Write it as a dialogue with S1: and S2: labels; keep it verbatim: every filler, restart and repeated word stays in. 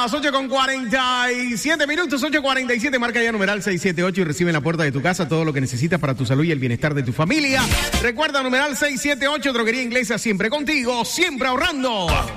S1: las ocho con cuarenta y siete minutos, ocho cuarenta y siete, marca ya numeral seiscientos setenta y ocho y recibe en la puerta de tu casa todo lo que necesitas para tu salud y el bienestar de tu familia. Recuerda, numeral seiscientos setenta y ocho, droguería inglesa, siempre contigo, siempre ahorrando.